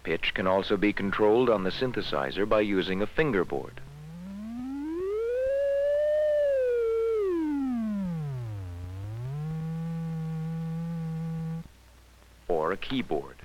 Pitch can also be controlled on the synthesizer by using a fingerboard. Or a keyboard.